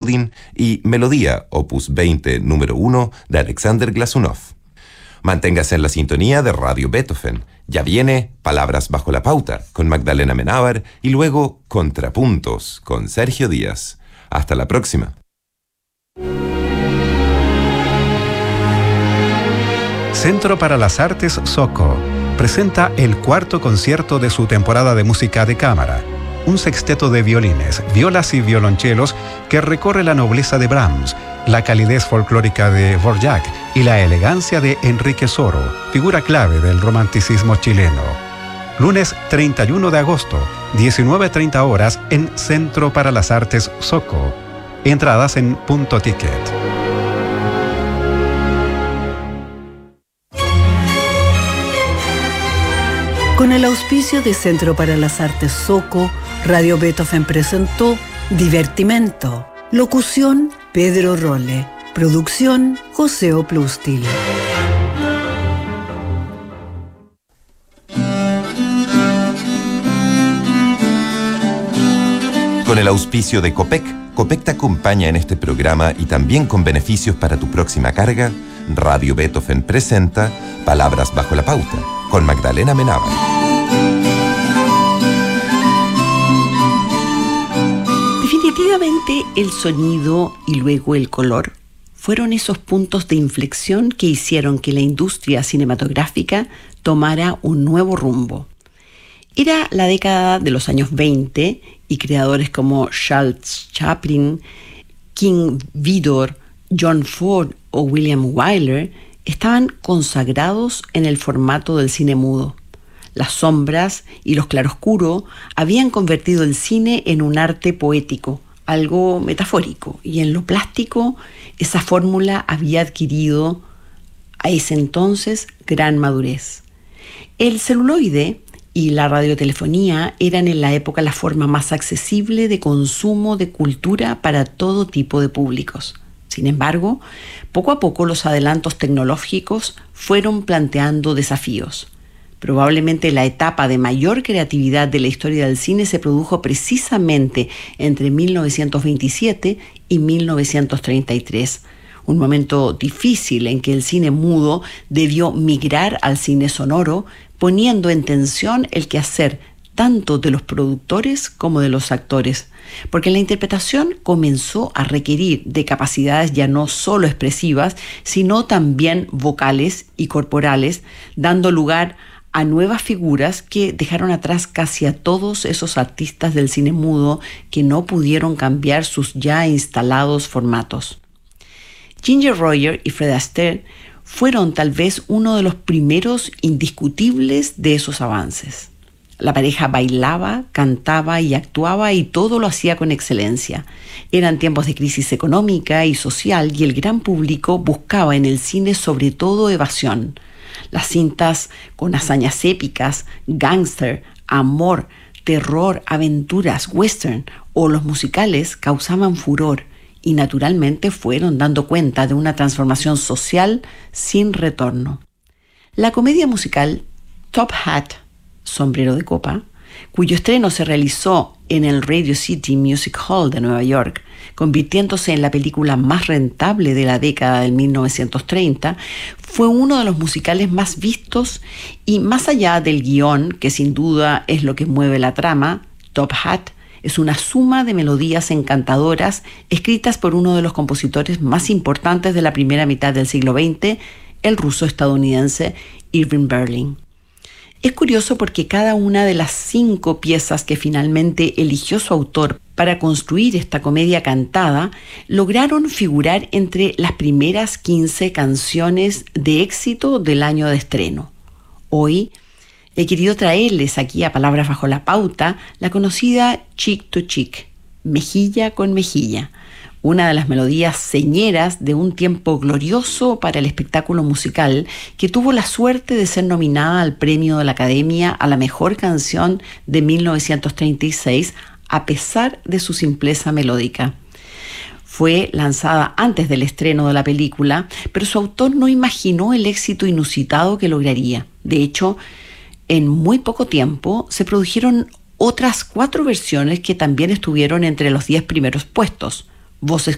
Borodin y Melodía, opus 20, número 1, de Alexander Glazunov. Manténgase en la sintonía de Radio Beethoven. Ya viene Palabras bajo la pauta con Magdalena Menábar y luego Contrapuntos con Sergio Díaz. Hasta la próxima. Centro para las Artes SOCO presenta el cuarto concierto de su temporada de música de cámara. Un sexteto de violines, violas y violonchelos que recorre la nobleza de Brahms, la calidez folclórica de Dvorak y la elegancia de Enrique Soro, figura clave del romanticismo chileno. Lunes 31 de agosto, 19:30 horas en Centro para las Artes SOCO. Entradas en Punto Ticket. Con el auspicio de Centro para las Artes SOCO, Radio Beethoven presentó Divertimento. Locución, Pedro Rolle. Producción, José Oplustil. Con el auspicio de Copec, Copec te acompaña en este programa y también con beneficios para tu próxima carga. Radio Beethoven presenta Palabras bajo la pauta con Magdalena Menábar. Definitivamente el sonido y luego el color fueron esos puntos de inflexión que hicieron que la industria cinematográfica tomara un nuevo rumbo. Era la década de los años 20 y creadores como Charles Chaplin, King Vidor, John Ford o William Wyler estaban consagrados en el formato del cine mudo. Las sombras y los claroscuros habían convertido el cine en un arte poético, algo metafórico, y en lo plástico esa fórmula había adquirido a ese entonces gran madurez. El celuloide y la radiotelefonía eran en la época la forma más accesible de consumo de cultura para todo tipo de públicos. Sin embargo, poco a poco los adelantos tecnológicos fueron planteando desafíos. Probablemente la etapa de mayor creatividad de la historia del cine se produjo precisamente entre 1927 y 1933, un momento difícil en que el cine mudo debió migrar al cine sonoro, poniendo en tensión el quehacer tanto de los productores como de los actores, porque la interpretación comenzó a requerir de capacidades ya no solo expresivas, sino también vocales y corporales, dando lugar a nuevas figuras que dejaron atrás casi a todos esos artistas del cine mudo que no pudieron cambiar sus ya instalados formatos. Ginger Rogers y Fred Astaire fueron tal vez uno de los primeros indiscutibles de esos avances. La pareja bailaba, cantaba y actuaba y todo lo hacía con excelencia. Eran tiempos de crisis económica y social y el gran público buscaba en el cine sobre todo evasión. Las cintas con hazañas épicas, gángster, amor, terror, aventuras, western o los musicales causaban furor y naturalmente fueron dando cuenta de una transformación social sin retorno. La comedia musical Top Hat, Sombrero de Copa, cuyo estreno se realizó en el Radio City Music Hall de Nueva York, convirtiéndose en la película más rentable de la década del 1930, fue uno de los musicales más vistos y más allá del guión, que sin duda es lo que mueve la trama, Top Hat es una suma de melodías encantadoras escritas por uno de los compositores más importantes de la primera mitad del siglo XX, el ruso-estadounidense Irving Berlin. Es curioso porque cada una de las 5 piezas que finalmente eligió su autor para construir esta comedia cantada lograron figurar entre las primeras 15 canciones de éxito del año de estreno. Hoy he querido traerles aquí a Palabras bajo la pauta la conocida Cheek to Cheek, mejilla con mejilla, una de las melodías señeras de un tiempo glorioso para el espectáculo musical que tuvo la suerte de ser nominada al premio de la Academia a la mejor canción de 1936 a pesar de su simpleza melódica. Fue lanzada antes del estreno de la película, pero su autor no imaginó el éxito inusitado que lograría. De hecho, en muy poco tiempo se produjeron otras 4 versiones que también estuvieron entre los 10 primeros puestos. Voces